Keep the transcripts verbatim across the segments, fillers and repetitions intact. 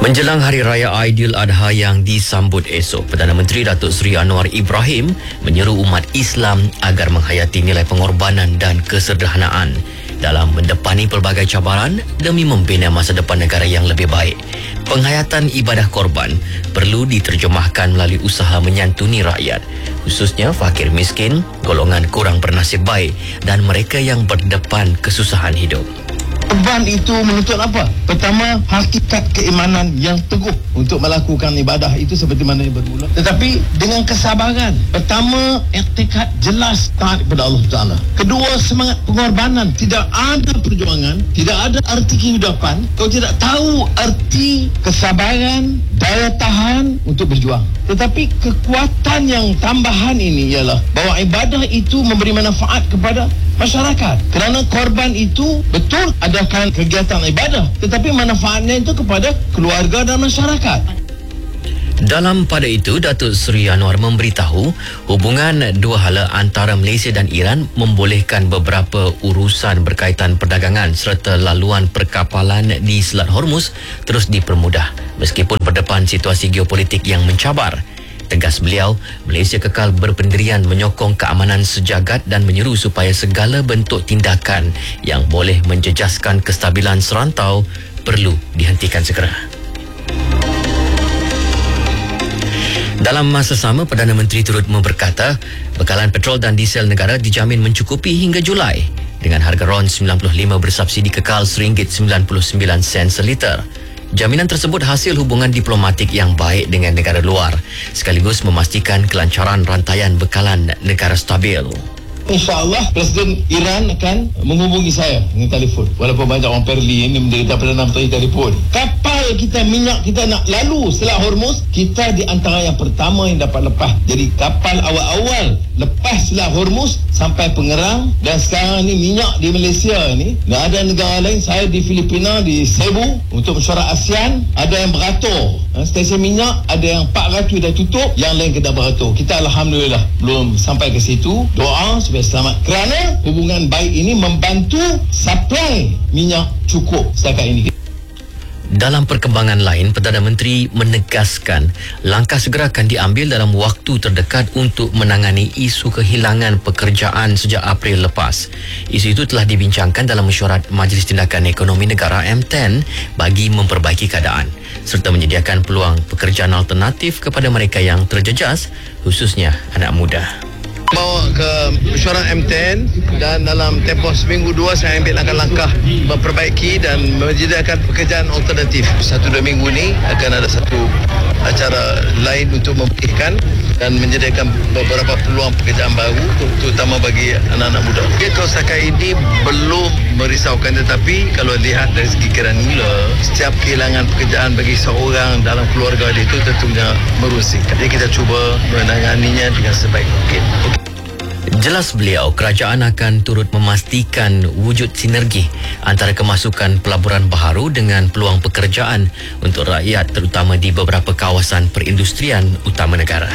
Menjelang Hari Raya Aidil Adha yang disambut esok, Perdana Menteri Datuk Seri Anwar Ibrahim menyeru umat Islam agar menghayati nilai pengorbanan dan kesederhanaan dalam mendepani pelbagai cabaran demi membina masa depan negara yang lebih baik. Penghayatan ibadah korban perlu diterjemahkan melalui usaha menyantuni rakyat, khususnya fakir miskin, golongan kurang bernasib baik dan mereka yang berdepan kesusahan hidup. Korban itu menuntut apa? Pertama, hakikat keimanan yang teguh untuk melakukan ibadah itu seperti mana yang bermula. Tetapi dengan kesabaran. Pertama, iktikad jelas taat kepada Allah Taala. Kedua, semangat pengorbanan. Tidak ada perjuangan, tidak ada arti kehidupan kalau tidak tahu arti kesabaran, daya tahan untuk berjuang. Tetapi kekuatan yang tambahan ini ialah bahawa ibadah itu memberi manfaat kepada masyarakat. Kerana korban itu betul adakan kegiatan ibadah, tetapi manfaatnya itu kepada keluarga dan masyarakat. Dalam pada itu, Datuk Seri Anwar memberitahu hubungan dua hala antara Malaysia dan Iran membolehkan beberapa urusan berkaitan perdagangan serta laluan perkapalan di Selat Hormuz terus dipermudah meskipun berdepan situasi geopolitik yang mencabar. Tegas beliau, Malaysia kekal berpendirian menyokong keamanan sejagat dan menyeru supaya segala bentuk tindakan yang boleh menjejaskan kestabilan serantau perlu dihentikan segera. Dalam masa sama, Perdana Menteri turut berkata, bekalan petrol dan diesel negara dijamin mencukupi hingga Julai dengan harga R O N sembilan puluh lima bersubsidi kekal satu ringgit sembilan puluh sembilan sen seliter. Jaminan tersebut hasil hubungan diplomatik yang baik dengan negara luar, sekaligus memastikan kelancaran rantaian bekalan negara stabil. InsyaAllah Presiden Iran akan menghubungi saya dengan telefon. Walaupun banyak orang perli ini menderita Perdana Menteri telefon. Kapal kita, minyak kita nak lalu Selat Hormuz, kita di antara yang pertama yang dapat lepas. Jadi kapal awal-awal lepas Selat Hormuz sampai Pengerang, dan sekarang ni minyak di Malaysia ni, tak ada negara lain. Saya di Filipina, di Cebu untuk mesyuarat ASEAN, ada yang beratur. Stesen minyak ada yang empat ratus dah tutup, yang lain kena beratur. Kita Alhamdulillah belum sampai ke situ. Doa supaya selamat, kerana hubungan baik ini membantu supply minyak cukup setakat ini. Dalam perkembangan lain, Perdana Menteri menegaskan langkah segera akan diambil dalam waktu terdekat untuk menangani isu kehilangan pekerjaan sejak April lepas. Isu itu telah dibincangkan dalam mesyuarat Majlis Tindakan Ekonomi Negara M sepuluh bagi memperbaiki keadaan serta menyediakan peluang pekerjaan alternatif kepada mereka yang terjejas, khususnya anak muda. Bawa ke mesyuarat M sepuluh, dan dalam tempoh seminggu dua saya ambil langkah-langkah memperbaiki dan menyediakan pekerjaan alternatif. Satu dua minggu ni akan ada satu acara lain untuk memulihkan dan menyediakan beberapa peluang pekerjaan baru, terutama bagi anak-anak muda. Okay, kalau setakat ini belum merisaukan, tetapi kalau lihat dari segi kira-nilai, setiap kehilangan pekerjaan bagi seorang dalam keluarga dia itu tentunya merusakkan. Jadi kita cuba menanganinya dengan sebaik mungkin. Okay. Jelas beliau, kerajaan akan turut memastikan wujud sinergi antara kemasukan pelaburan baharu dengan peluang pekerjaan untuk rakyat, terutama di beberapa kawasan perindustrian utama negara.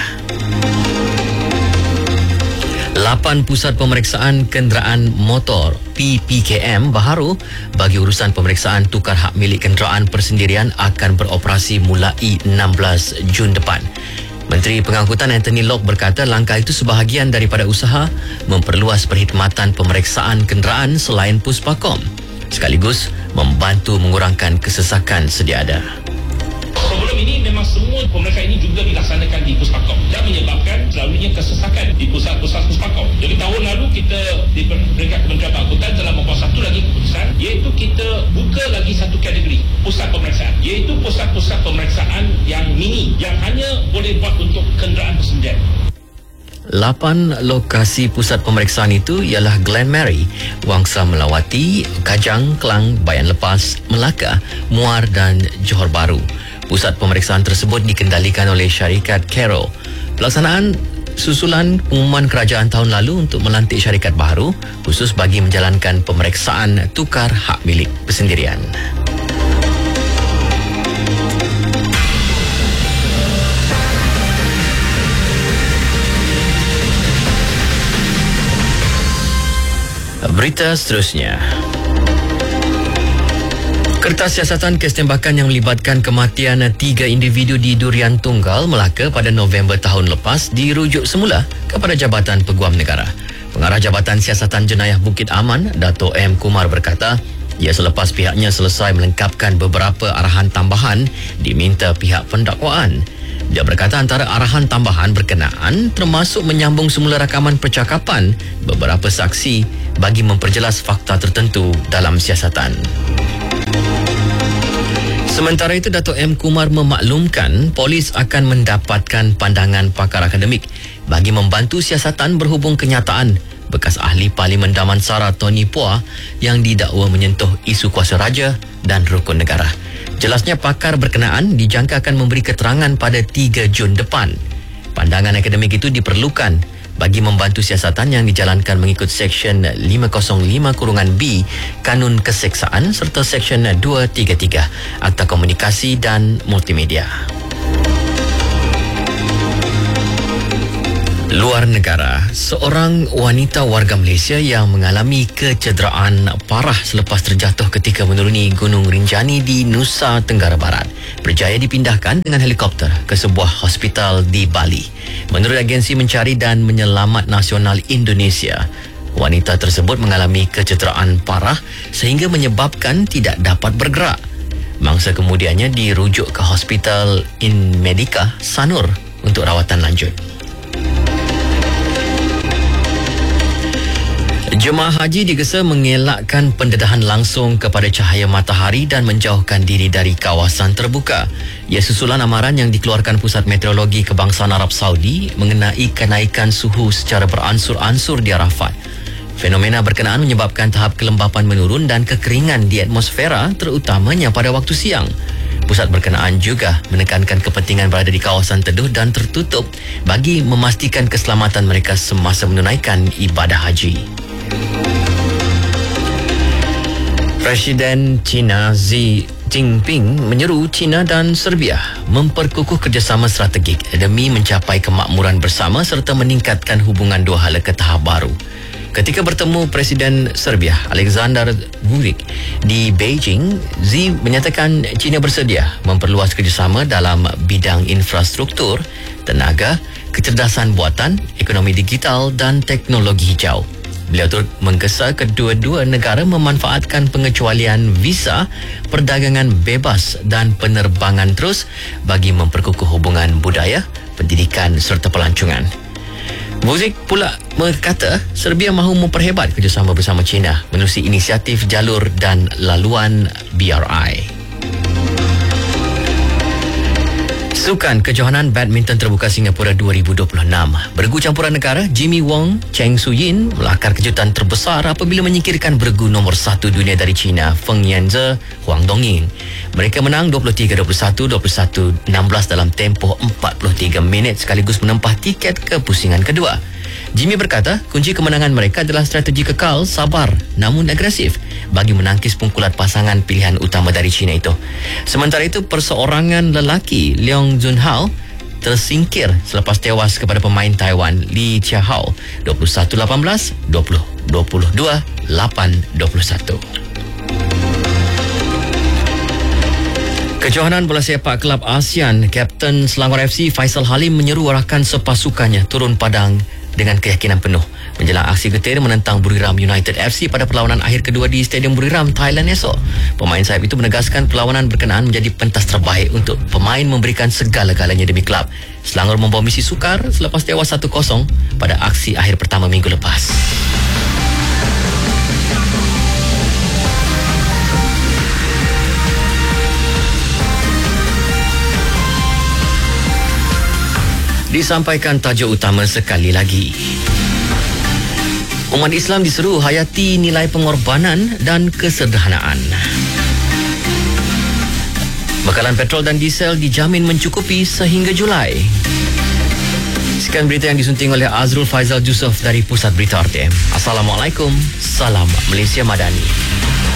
Lapan pusat pemeriksaan kenderaan motor P P K M baharu bagi urusan pemeriksaan tukar hak milik kenderaan persendirian akan beroperasi mulai enam belas Jun depan. Menteri Pengangkutan Anthony Locke berkata langkah itu sebahagian daripada usaha memperluas perkhidmatan pemeriksaan kenderaan selain Puspakom, sekaligus membantu mengurangkan kesesakan sedia ada. Sebelum ini memang semua pemeriksaan ini juga dilaksanakan di Puspakom dan menyebabkan selalunya kesesakan di pusat-pusat Puspakom. Jadi tahun lalu kita di peringkat Kementerian Pengangkutan telah membuat satu lagi keputusan, iaitu kita buka lagi satu kategori pusat pemeriksaan, iaitu pusat-pusat pemeriksaan yang mini yang hanya boleh buat untuk kenderaan persendirian. Lapan lokasi pusat pemeriksaan itu ialah Glen Mary, Wangsa Melawati, Kajang, Kelang, Bayan Lepas, Melaka, Muar dan Johor Bahru. Pusat pemeriksaan tersebut dikendalikan oleh syarikat Caro. Pelaksanaan susulan pengumuman kerajaan tahun lalu untuk melantik syarikat baharu khusus bagi menjalankan pemeriksaan tukar hak milik persendirian. Berita seterusnya. Kertas siasatan kes tembakan yang melibatkan kematian tiga individu di Durian Tunggal, Melaka pada November tahun lepas dirujuk semula kepada Jabatan Peguam Negara. Pengarah Jabatan Siasatan Jenayah Bukit Aman, Dato' M. Kumar berkata, ia selepas pihaknya selesai melengkapkan beberapa arahan tambahan diminta pihak pendakwaan. Dia berkata antara arahan tambahan berkenaan termasuk menyambung semula rakaman percakapan beberapa saksi bagi memperjelas fakta tertentu dalam siasatan. Sementara itu, Dato' M. Kumar memaklumkan polis akan mendapatkan pandangan pakar akademik bagi membantu siasatan berhubung kenyataan bekas ahli Parlimen Damansara Tony Phua yang didakwa menyentuh isu kuasa raja dan rukun negara. Jelasnya pakar berkenaan dijangka akan memberi keterangan pada tiga Jun depan. Pandangan akademik itu diperlukan bagi membantu siasatan yang dijalankan mengikut Seksyen lima kosong lima B Kanun Keseksaan serta Seksyen dua tiga tiga Akta Komunikasi dan Multimedia. Luar negara, seorang wanita warga Malaysia yang mengalami kecederaan parah selepas terjatuh ketika menuruni Gunung Rinjani di Nusa Tenggara Barat berjaya dipindahkan dengan helikopter ke sebuah hospital di Bali. Menurut agensi mencari dan menyelamat nasional Indonesia, wanita tersebut mengalami kecederaan parah sehingga menyebabkan tidak dapat bergerak. Mangsa kemudiannya dirujuk ke Hospital In Medica Sanur untuk rawatan lanjut. Jemaah haji digesa mengelakkan pendedahan langsung kepada cahaya matahari dan menjauhkan diri dari kawasan terbuka. Ia susulan amaran yang dikeluarkan Pusat Meteorologi Kebangsaan Arab Saudi mengenai kenaikan suhu secara beransur-ansur di Arafat. Fenomena berkenaan menyebabkan tahap kelembapan menurun dan kekeringan di atmosfera, terutamanya pada waktu siang. Pusat berkenaan juga menekankan kepentingan berada di kawasan teduh dan tertutup bagi memastikan keselamatan mereka semasa menunaikan ibadah haji. Presiden China Xi Jinping menyeru China dan Serbia memperkukuh kerjasama strategik demi mencapai kemakmuran bersama serta meningkatkan hubungan dua hala ke tahap baru. Ketika bertemu Presiden Serbia Aleksandar Vučić di Beijing, Xi menyatakan China bersedia memperluas kerjasama dalam bidang infrastruktur, tenaga, kecerdasan buatan, ekonomi digital dan teknologi hijau. Beliau turut menggesa kedua-dua negara memanfaatkan pengecualian visa, perdagangan bebas dan penerbangan terus bagi memperkukuh hubungan budaya, pendidikan serta pelancongan. Vučić pula berkata Serbia mahu memperhebat kerjasama bersama China menerusi inisiatif jalur dan laluan B R I. Sukan Kejohanan Badminton Terbuka Singapura dua ribu dua puluh enam. Beregu campuran negara Jimmy Wong Cheng Su-yin melakar kejutan terbesar apabila menyingkirkan beregu nombor satu dunia dari China Feng Yanze Huang Dongying. Mereka menang dua puluh tiga dua puluh satu, dua puluh satu enam belas dalam tempoh empat puluh tiga minit sekaligus menempah tiket ke pusingan kedua. Jimmy berkata kunci kemenangan mereka adalah strategi kekal, sabar namun agresif bagi menangkis pukulan pasangan pilihan utama dari China itu. Sementara itu, perseorangan lelaki Leong Junhao tersingkir selepas tewas kepada pemain Taiwan Li Chiahao dua puluh satu lapan belas, dua puluh dua puluh dua, lapan dua puluh satu. Kejohanan bola sepak Kelab ASEAN, Kapten Selangor F C Faisal Halim menyeru rakan sepasukannya turun padang dengan keyakinan penuh menjelang aksi getir menentang Buriram United F C pada perlawanan akhir kedua di Stadium Buriram, Thailand esok. Pemain sayap itu menegaskan perlawanan berkenaan menjadi pentas terbaik untuk pemain memberikan segala-galanya demi kelab. Selangor membawa misi sukar selepas tewas satu kosong pada aksi akhir pertama minggu lepas. Disampaikan tajuk utama sekali lagi. Umat Islam diseru hayati nilai pengorbanan dan kesederhanaan. Bekalan petrol dan diesel dijamin mencukupi sehingga Julai. Sekian berita yang disunting oleh Azrul Faizal Jusuf dari Pusat Berita R T M. Assalamualaikum, salam Malaysia Madani.